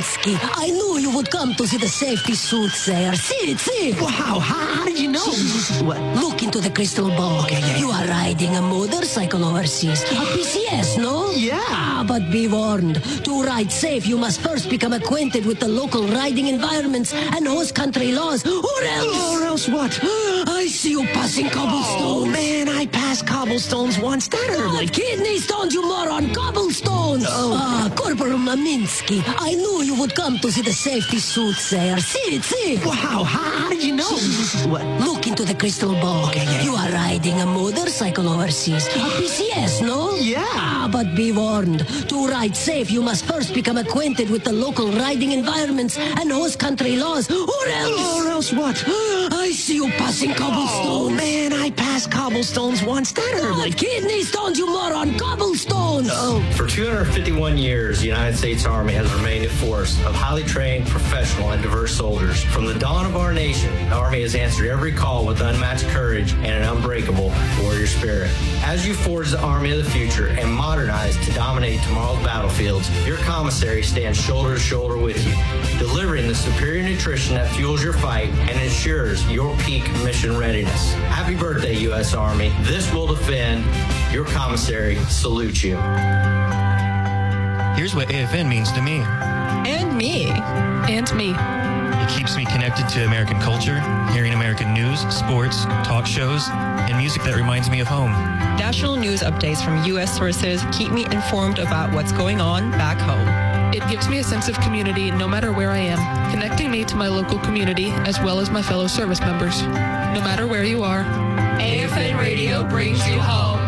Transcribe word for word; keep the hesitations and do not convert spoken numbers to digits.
Minsky. I knew you would come to see the safety suits there. See, see. Wow, how, how did you know? What? Look into the crystal ball. Okay, yeah, You are riding a motorcycle overseas. A P C S, no? Yeah. Ah, but be warned. To ride safe, you must first become acquainted with the local riding environments and host country laws. Or else... Or else what? I see you passing cobblestones. Oh, man, I passed cobblestones once. That hurt Oh, like... kidney stones, you moron! Cobblestones! Oh. Ah, Corporal Maminsky. I knew you would come to see the safety suits there. See, see. Wow, how, how did you know? What? Look into the crystal ball. Okay, yeah. You are riding a motorcycle overseas. A P C S, no? Yeah. Ah, but be warned. To ride safe, you must first become acquainted with the local riding environments and host country laws. Or else... Or else what? I see you passing cobblestones. Oh, man, I passed cobblestones once. That hurt Oh, like... kidney stones, you moron! Cobblestones! Oh. For two hundred fifty-one years, the United States Army has remained a force of highly trained, professional, and diverse soldiers. From the dawn of our nation, the Army has answered every call with unmatched courage and an unbreakable warrior spirit. As you forge the Army of the future and modernize to dominate tomorrow's battlefields, your commissary stands shoulder to shoulder with you, delivering the superior nutrition that fuels your fight and ensures your peak mission readiness. Happy birthday, U S Army. This will defend. Your commissary salutes you. Here's what A F N means to me. And me. And me. It keeps me connected to American culture, hearing American news, sports, talk shows, and music that reminds me of home. National news updates from U S sources keep me informed about what's going on back home. It gives me a sense of community no matter where I am, connecting me to my local community as well as my fellow service members. No matter where you are, A F N Radio brings you home.